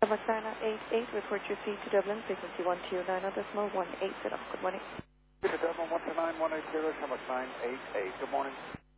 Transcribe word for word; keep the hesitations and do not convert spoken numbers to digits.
Shamrock nine eight eight, report your feed to Dublin, frequency one two nine decimal one eight zero. Good morning. Good Dublin, one two nine one eight zero, Shamrock nine eight eight. Good morning.